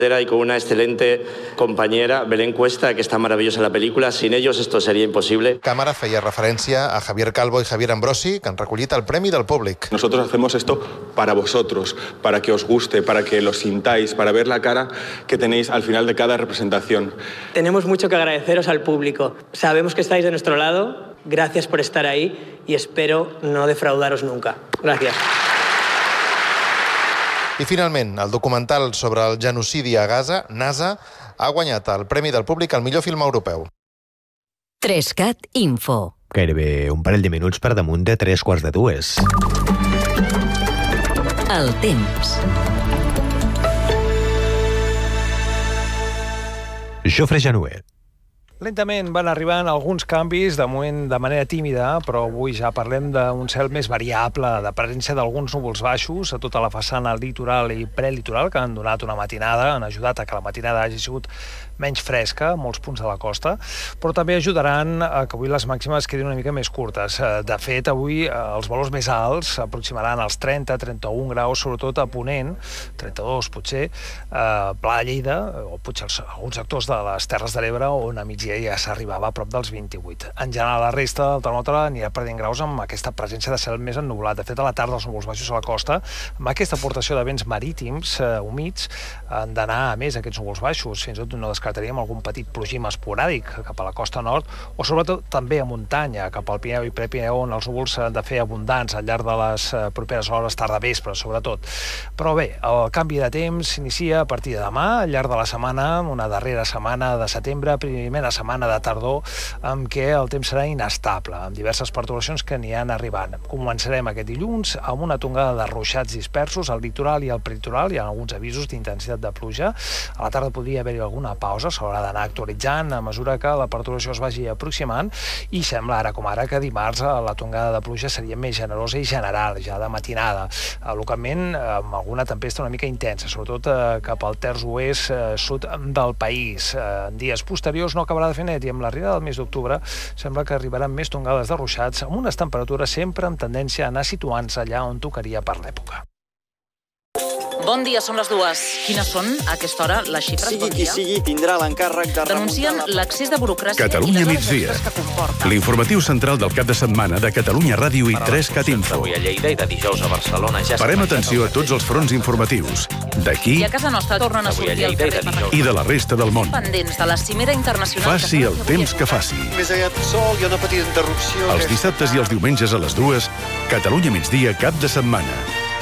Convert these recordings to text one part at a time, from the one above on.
Y con una excelente compañera, Belén Cuesta, que está maravillosa en la película. Sin ellos esto sería imposible. Càmera feia referència a Javier Calvo y Javier Ambrosi, que han recollit el Premi del Públic. Nosotros hacemos esto para vosotros, para que os guste, para que lo sintáis, para ver la cara que tenéis al final de cada representación. Tenemos mucho que agradeceros al público. Sabemos que estáis de nuestro lado. Gracias por estar ahí y espero no defraudaros nunca. Gracias. I finalment, el documental sobre el genocidi a Gaza, NASA, ha guanyat el Premi del Públic al millor film europeu. 3CAT Info. Gairebé un parell de minuts per damunt de 2:45. El temps. Jofre Januet. Lentament van arribant alguns canvis, de moment de manera tímida, però avui ja parlem d'un cel més variable, de presència d'alguns núvols baixos a tota la façana litoral i prelitoral, que han donat una matinada, han ajudat a que la matinada hagi sigut menys fresca a molts punts de la costa, però també ajudaran a que avui les màximes quedin una mica més curtes. De fet, avui els valors més alts s'aproximaran als 30-31 graus, sobretot a Ponent, 32 potser, Pla de Lleida, o potser alguns sectors de les Terres de l'Ebre, on a migdia ja s'arribava a prop dels 28. En general, la resta del termòmetre anirà perdent graus amb aquesta presència de cel més ennublat. De fet, a la tarda els núvols baixos a la costa, amb aquesta aportació de vents marítims humits, han d'anar a més aquests núvols baixos. Fins i tot no descartaríem algun petit plogim esporàdic cap a la costa nord, o sobretot també a muntanya, cap al Pirineu i Prepirineu, on els núvols s'han de fer abundants al llarg de les properes hores, tarda-vespre, sobretot. Però bé, el canvi de temps s'inicia a partir de demà, al llarg de la setmana, una darrera setmana de setembre, primera setmana de tardor, amb què el temps serà inestable, amb diverses perturbacions que n'hi han arribant. Començarem aquest dilluns amb una tongada de ruixats dispersos al litoral i al prelitoral. Hi ha alguns avisos d'intensitat de pluja. A la tarda podria haver-hi alguna pausa, s'haurà d'anar actualitzant a mesura que la perturbació es vagi aproximant, i sembla ara com ara que dimarts la tongada de pluja seria més generosa i general, ja de matinada. Localment, amb alguna tempesta una mica intensa, sobretot cap al terç oest sud del país. En dies posteriors no acabarà de fer net, i amb l'arribada del mes d'octubre sembla que arribaran més tongades de ruixats, amb unes temperatures sempre amb tendència a anar situant-se allà on tocaria per l'època. Bon dia, són les 2. Quines són, a aquesta hora, les xifres? Sigui qui sigui, tindrà l'encàrrec de denuncien l'accés de burocràcia Catalunya migdia. L'informatiu central del cap de setmana de Catalunya Ràdio i 3CAT Info. Avui a Lleida i de dijous a Barcelona ja... Parem atenció a tots els fronts informatius. D'aquí... I a casa nostra tornen a sortir al carrer i de la resta del món. Pendents de la cimera internacional... Faci el temps que faci. Més allà del sol hi ha una petita interrupció... Els dissabtes i els diumenges a les 2, Catalunya migdia, cap de setmana.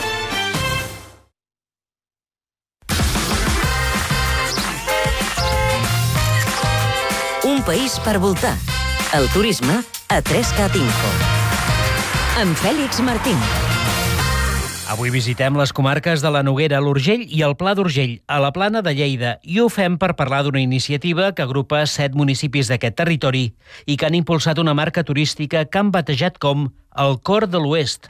Un país per voltar. El turisme a 3CAT Info. Amb Fèlix Martín. Avui visitem les comarques de la Noguera, l'Urgell i el Pla d'Urgell, a la Plana de Lleida, i ho fem per parlar d'una iniciativa que agrupa 7 municipis d'aquest territori i que han impulsat una marca turística que han batejat com el Cor de l'Oest.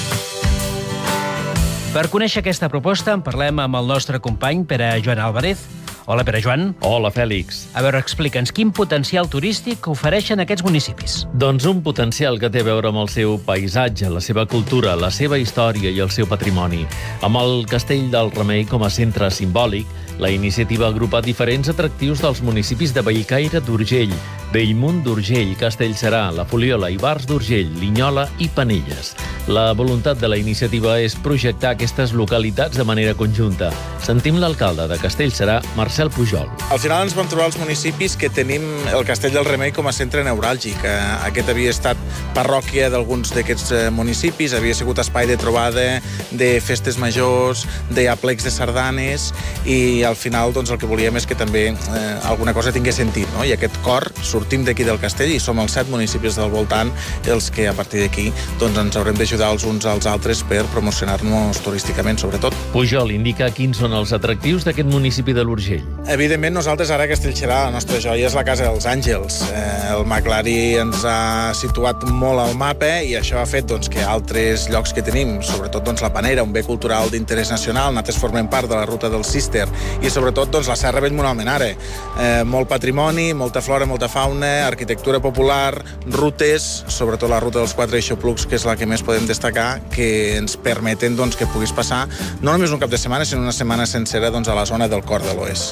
Per conèixer aquesta proposta en parlem amb el nostre company Pere Joan Álvarez. Hola, Pere Joan. Hola, Fèlix. A veure, explica'ns quin potencial turístic ofereixen aquests municipis. Doncs un potencial que té a veure amb el seu paisatge, la seva cultura, la seva història i el seu patrimoni. Amb el Castell del Remei com a centre simbòlic, la iniciativa agrupa diferents atractius dels municipis de Bellcaire d'Urgell, Bellmunt d'Urgell, Castellserà, la Fuliola, Ivars d'Urgell, Linyola i Penelles. La voluntat de la iniciativa és projectar aquestes localitats de manera conjunta. Sentim l'alcalde de Castellserà, Marcel Pujol. Al final ens vam trobar els municipis que tenim el Castell del Remei com a centre neuràlgic. Aquest havia estat parròquia d'alguns d'aquests municipis, havia sigut espai de trobada, de festes majors, d'aplecs de sardanes, i al final doncs, el que volíem és que també alguna cosa tingués sentit, no? I aquest cor, sortim d'aquí del castell i som els 7 municipis del voltant els que a partir d'aquí doncs, ens haurem d'ajudar els uns als altres per promocionar-nos turísticament, sobretot. Pujol indica quins són els atractius d'aquest municipi de l'Urgell. Evidentment, nosaltres ara a Castellserà, la nostra joia és la Casa dels Àngels. El McLari ens ha situat molt al mapa i això ha fet doncs, que altres llocs que tenim, sobretot doncs, la Panera, un bé cultural d'interès nacional, nosaltres formem part de la ruta del Cister i sobretot doncs, la Serra Bellmunt-Almenara. Molt patrimoni, molta flora, molta fauna, arquitectura popular, rutes, sobretot la ruta dels 4 eixoplucs, que és la que més podem destacar, que ens permeten doncs, que puguis passar no només un cap de setmana, sinó una setmana sencera doncs, a la zona del cor de l'Oest.